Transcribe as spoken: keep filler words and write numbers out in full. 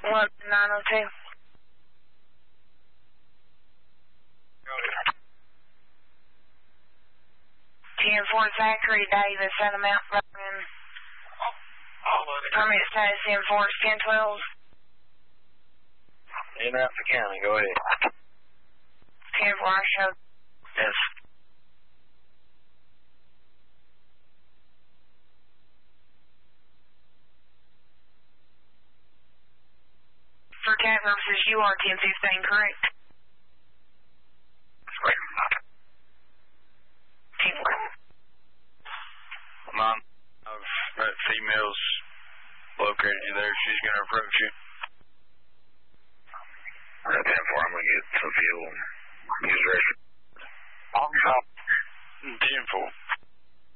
one nine oh two. ten four Zachary Davis, out of Mount Vernon. Permit status enforced, ten twelve. In Alpha County, go ahead. ten four, I showed. Yes. For cat purposes, you are ten fifteen, correct? ten four. Mom, I've got females located you there. She's going to approach you. Alright, ten four, I'm going to get some fuel. Use ready. ten four.